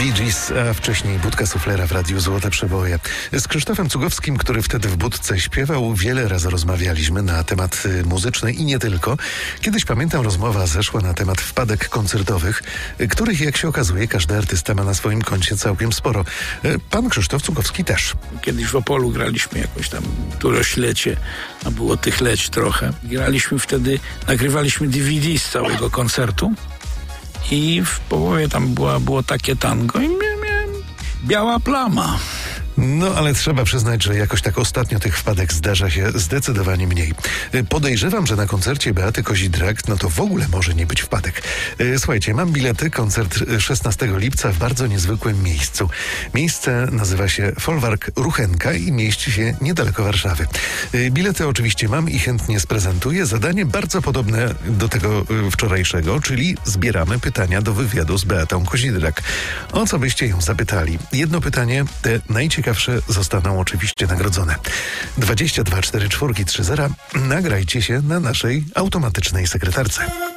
Bee Gees, a wcześniej Budka Suflera w Radiu Złote Przeboje. Z Krzysztofem Cugowskim, który wtedy w Budce śpiewał, wiele razy rozmawialiśmy na temat muzyczny i nie tylko. Kiedyś, pamiętam, rozmowa zeszła na temat wpadek koncertowych, których, jak się okazuje, każdy artysta ma na swoim koncie całkiem sporo. Pan Krzysztof Cugowski też. Kiedyś w Opolu graliśmy jakąś tam turoślecie, a było tych leć trochę. Graliśmy wtedy, nagrywaliśmy DVD z całego koncertu i w połowie tam było takie tango i miałem biała plama. No, ale trzeba przyznać, że jakoś tak ostatnio tych wpadek zdarza się zdecydowanie mniej. Podejrzewam, że na koncercie Beaty Kozidrak, no to w ogóle może nie być wpadek. Słuchajcie, mam bilety, koncert 16 lipca w bardzo niezwykłym miejscu. Miejsce nazywa się Folwark Ruchenka i mieści się niedaleko Warszawy. Bilety oczywiście mam i chętnie sprezentuję. Zadanie bardzo podobne do tego wczorajszego, czyli zbieramy pytania do wywiadu z Beatą Kozidrak. O co byście ją zapytali? Jedno pytanie, te najciekawsze zostaną oczywiście nagrodzone. 22 44 30. Nagrajcie się na naszej automatycznej sekretarce.